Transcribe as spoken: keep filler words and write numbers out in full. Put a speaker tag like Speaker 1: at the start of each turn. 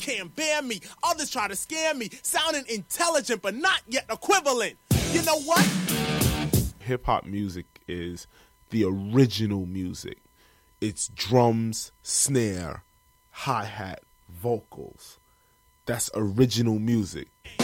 Speaker 1: can't bear me. Others try to scare me, sounding intelligent but not yet equivalent. You know what?
Speaker 2: Hip-hop music is the original music. It's drums, snare, hi-hat, vocals. That's original music.